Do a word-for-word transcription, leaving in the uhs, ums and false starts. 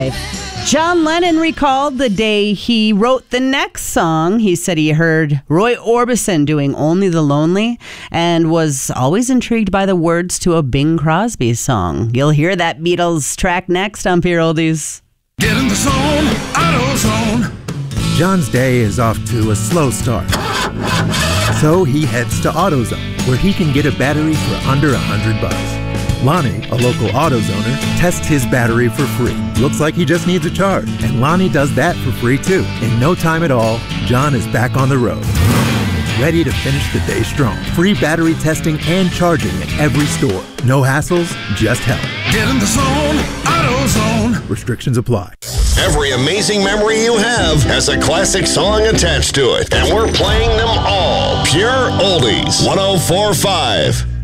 John Lennon recalled the day he wrote the next song. He said he heard Roy Orbison doing Only the Lonely and was always intrigued by the words to a Bing Crosby song. You'll hear that Beatles track next on Pure Oldies. Get in the zone, AutoZone. John's day is off to a slow start. So he heads to AutoZone, where he can get a battery for under a hundred bucks. Lonnie, a local AutoZoner, tests his battery for free. Looks like he just needs a charge, and Lonnie does that for free too. In no time at all, John is back on the road, ready to finish the day strong. Free battery testing and charging at every store. No hassles, just help. Get in the zone, AutoZone. Restrictions apply. Every amazing memory you have has a classic song attached to it, and we're playing them all. Pure Oldies, one oh four point five.